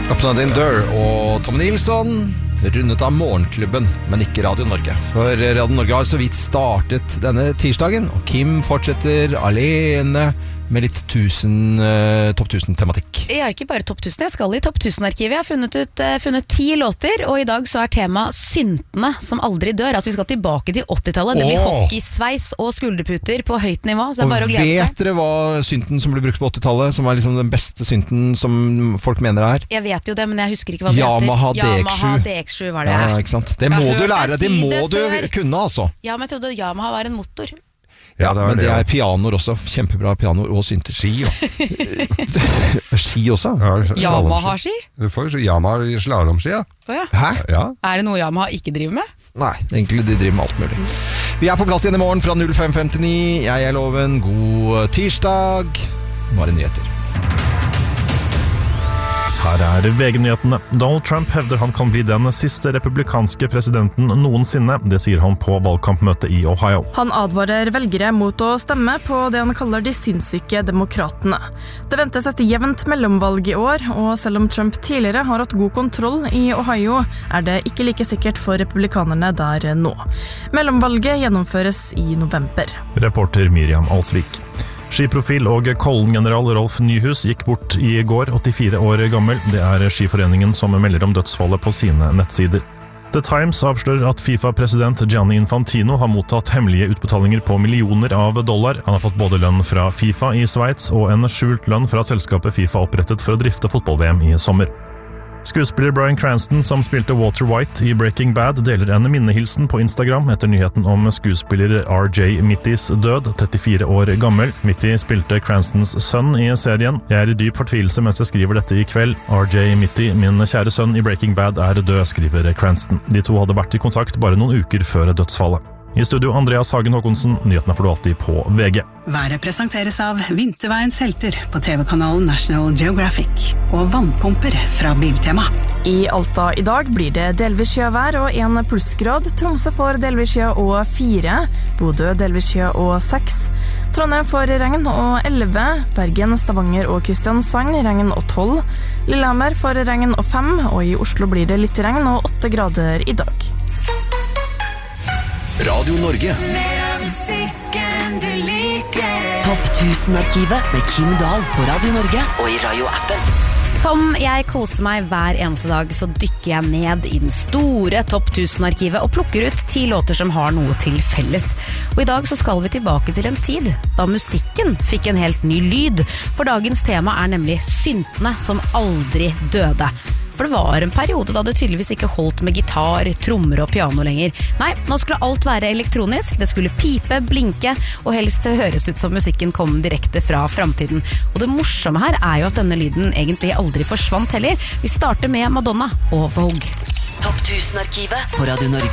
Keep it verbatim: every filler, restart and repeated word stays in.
Open Din Dør og Tom Nilsson rundet av Morgenklubben, men ikke Radio Norge. For Radio Norge har så vidt startet denne tirsdagen, og Kim fortsetter alene med litt tusen, uh, topp tusen tematikk. Jeg er ikke bare topp tusen, jeg skal i topp tusen-arkivet. Jeg har funnet, ut, uh, funnet ti låter, og i dag så er tema syntene som aldri dør. Altså vi skal tilbake til åttitallet. Det blir Åh. hockeysveis og skulderputer på høyt nivå, så det er Og bare å glede seg. vet dere hva synten som ble brukt på åttitallet, som er liksom den beste synten som folk mener det er? Jeg vet jo det, men jeg husker ikke hva det Yamaha heter. D X sju. Yamaha D X sju var det. Ja, ikke sant? Det Jeg må har du hørt lære, deg det si må det du før. kunne, altså. Ja, men jeg trodde Yamaha var en motor. Ja, det men det er pianoer også, kjempebra pianoer og synter. Ski, ja. Ski også? Ja, slalomski. Yamaha-ski? Du får jo Yamaha slalomski, ja. Å ja. Hæ? Ja. Er det noe Yamaha ikke driver med? Nei, egentlig de driver med alt mulig. Vi er på plass igjen i morgen fra null fem femtini. Jeg er Loven, god tirsdag. Nå er det nyheter. Her er V G-nyhetene. Donald Trump hevder han kan bli den siste republikanske presidenten noensinne. Det sier han på valgkampmøtet i Ohio. Han advarer velgere mot å stemme på det han kaller de sinnssyke demokratene. Det ventes et jevnt mellomvalg i år, og selv om Trump tidligere har hatt god kontroll i Ohio, er det ikke like sikkert for republikanerne der nå. Mellomvalget gjennomføres i november. Reporter Miriam Alsvik. Skiprofil og Kollen-general Rolf Nyhus gikk bort i går, åttifire år gammel. Det er Skiforeningen som melder om dødsfallet på sine nettsider. The Times avslører at FIFA-president Gianni Infantino har mottatt hemmelige utbetalinger på millioner av dollar. Han har fått både lønn fra FIFA i Sveits og en skjult lønn fra selskapet FIFA opprettet for å drifte fotball-V M i sommer. Skuespiller Bryan Cranston, som spilte Walter White i Breaking Bad, deler en minnehilsen på Instagram etter nyheten om skuespiller R J Mittys død, trettifire år gammel. Mitty spilte Cranstons sønn i serien. Jeg er i dyp fortvilelse mens jeg skriver dette i kveld. R J Mitty, min kjære sønn i Breaking Bad, er død, skriver Cranston. De to hadde vært i kontakt bare noen uker før dødsfallet. I studio Andreas Hagen Håkonsen, nyhetene får du alltid på V G. Været presenteres av Vinterveiens helter på T V-kanalen National Geographic og vannpumper fra Biltema. I Alta i dag blir det delvis skjøvær og en plussgrad. Tromsø får delvis skjø og fire. Bodø delvis skjø og seks. Trondheim får regn og elleve. Bergen, Stavanger og Kristiansand regn og tolv. Lillehammer får regn og fem. Og i Oslo blir det litt regn og åtte grader i dag. Radio Norge. Topp tusen-arkivet med Kim Dahl på Radio Norge og i radioappen. Som jeg koser meg hver eneste dag, så dykker jeg ned i den store topp tusen-arkivet og plukker ut ti låter som har noe til felles. Og i dag så skal vi tilbake til en tid da musikken fikk en helt ny lyd. For dagens tema er nemlig syntene som aldri døde. For det var en periode da det tydeligvis ikke holdt med gitar, trommer og piano lenger. Nei, nå skulle alt være elektronisk, det skulle pipe, blinke, og helst høres ut som musikken kom direkte fra fremtiden. Og det morsomme her er jo at denne lyden egentlig aldri forsvant heller. Vi starter med Madonna og Vogue. Topp tusen-arkivet på Radio Norge.